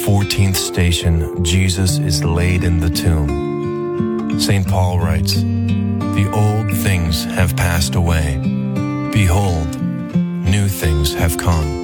14th station, Jesus is laid in the tomb. St. Paul writes, "The old things have passed away. Behold, new things have come."